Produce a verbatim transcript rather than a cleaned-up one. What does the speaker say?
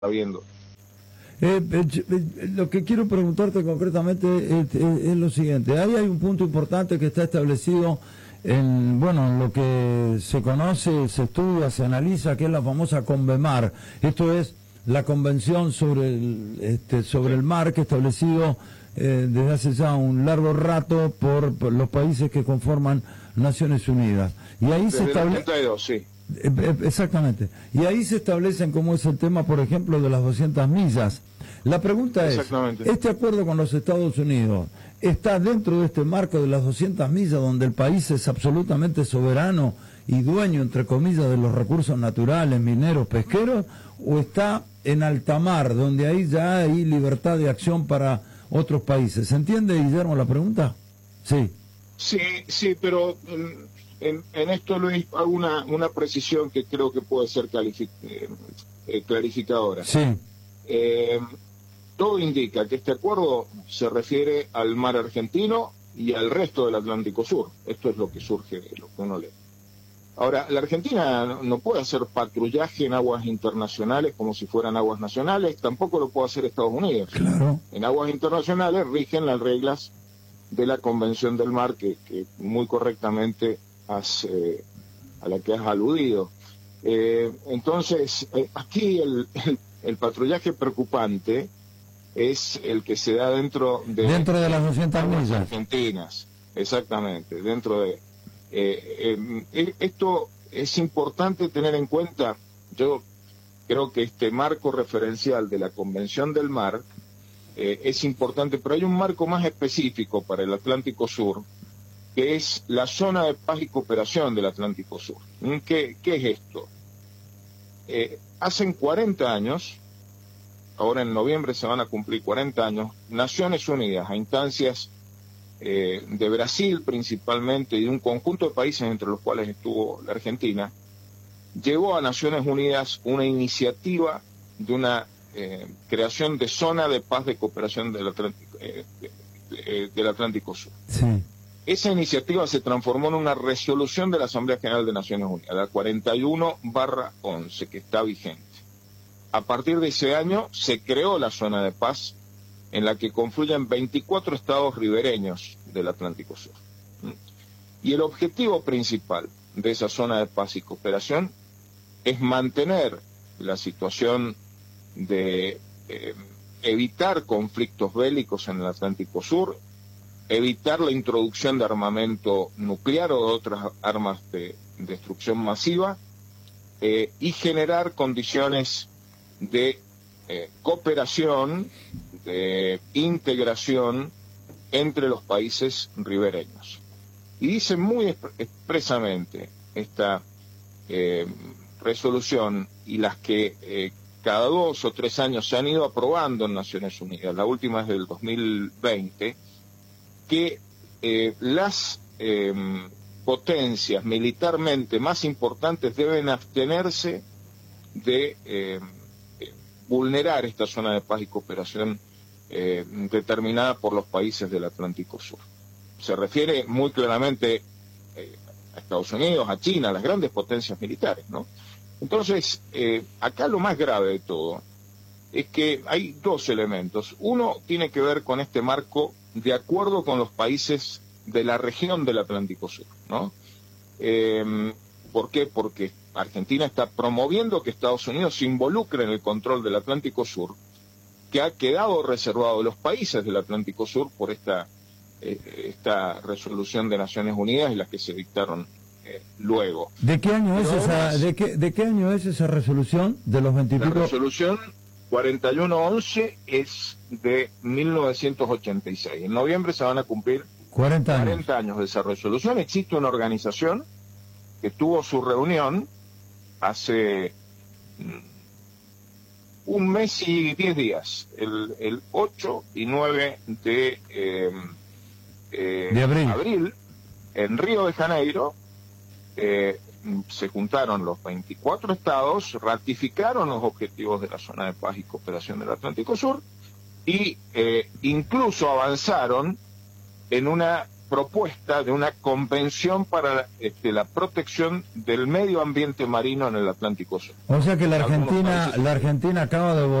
viendo. Eh, eh, lo que quiero preguntarte concretamente es, es, es lo siguiente. Ahí hay un punto importante que está establecido en, bueno, en lo que se conoce, se estudia, se analiza, que es la famosa CONVEMAR. Esto es la Convención sobre el, este, sobre el mar, que establecido eh, desde hace ya un largo rato por, por los países que conforman Naciones Unidas. Y ahí Desde se establece... el ochenta y dos, sí. Exactamente. Y ahí se establecen cómo es el tema, por ejemplo, de las doscientas millas. La pregunta es, ¿este acuerdo con los Estados Unidos está dentro de este marco de las doscientas millas, donde el país es absolutamente soberano y dueño, entre comillas, de los recursos naturales, mineros, pesqueros, o está en alta mar, donde ahí ya hay libertad de acción para otros países? ¿Se entiende, Guillermo, la pregunta? Sí. Sí, sí, pero en, en esto, Luis, hago una, una precisión que creo que puede ser calific, eh, eh, clarificadora. Sí. Eh, todo indica que este acuerdo se refiere al mar argentino y al resto del Atlántico Sur. Esto es lo que surge de lo que uno lee. Ahora, la Argentina no, no puede hacer patrullaje en aguas internacionales como si fueran aguas nacionales, tampoco lo puede hacer Estados Unidos. Claro. En aguas internacionales rigen las reglas de la Convención del Mar, que, que muy correctamente has, eh, a la que has aludido. Eh, entonces, eh, aquí el, el, el patrullaje preocupante es el que se da dentro de... Dentro de las doscientas millas. Argentinas, exactamente, dentro de... Eh, eh, esto es importante tener en cuenta. Yo creo que este marco referencial de la Convención del Mar eh, es importante, pero hay un marco más específico para el Atlántico Sur, que es la zona de paz y cooperación del Atlántico Sur. ¿Qué, qué es esto? Eh, hace cuarenta años, ahora en noviembre se van a cumplir cuarenta años, Naciones Unidas, a instancias eh, de Brasil principalmente y de un conjunto de países entre los cuales estuvo la Argentina, llevó a Naciones Unidas una iniciativa de una eh, creación de zona de paz de cooperación del Atlántico, eh, eh, del Atlántico Sur. Sí. Esa iniciativa se transformó en una resolución de la Asamblea General de Naciones Unidas, la cuarenta y uno barra once, que está vigente. A partir de ese año se creó la zona de paz, en la que confluyen veinticuatro estados ribereños del Atlántico Sur. Y el objetivo principal de esa zona de paz y cooperación es mantener la situación de eh, evitar conflictos bélicos en el Atlántico Sur, evitar la introducción de armamento nuclear o de otras armas de destrucción masiva, eh, y generar condiciones de eh, cooperación, de integración entre los países ribereños. Y dice muy exp expresamente esta eh, resolución, y las que eh, cada dos o tres años se han ido aprobando en Naciones Unidas, la última es del dos mil veinte, que eh, las eh, potencias militarmente más importantes deben abstenerse de eh, vulnerar esta zona de paz y cooperación eh, determinada por los países del Atlántico Sur. Se refiere muy claramente eh, a Estados Unidos, a China, a las grandes potencias militares, ¿no? Entonces, eh, acá lo más grave de todo es que hay dos elementos. Uno tiene que ver con este marco de acuerdo con los países de la región del Atlántico Sur, ¿no? Eh, ¿Por qué? Porque Argentina está promoviendo que Estados Unidos se involucre en el control del Atlántico Sur, que ha quedado reservado a los países del Atlántico Sur por esta, eh, esta resolución de Naciones Unidas y las que se dictaron eh, luego. ¿De qué año es Pero esa, además, de qué, de qué año es esa resolución de los veintipico? La resolución cuarenta y uno once es de mil novecientos ochenta y seis. En noviembre se van a cumplir cuarenta años. cuarenta años de esa resolución. Existe una organización que tuvo su reunión hace un mes y diez días, el, el ocho y nueve de, eh, eh, de abril. abril, en Río de Janeiro. Eh, se juntaron los veinticuatro estados, ratificaron los objetivos de la zona de paz y cooperación del Atlántico Sur y eh, incluso avanzaron en una propuesta de una convención para este, la protección del medio ambiente marino en el Atlántico Sur. O sea que la Argentina, la Argentina acaba de